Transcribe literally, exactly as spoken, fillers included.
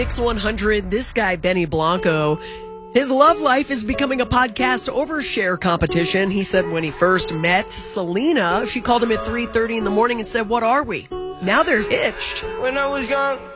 Mix one hundred. This guy, Benny Blanco, his love life is becoming a podcast overshare competition. He said when he first met Selena, she called him at three thirty in the morning and said, "What are we?" Now they're hitched. When I was young,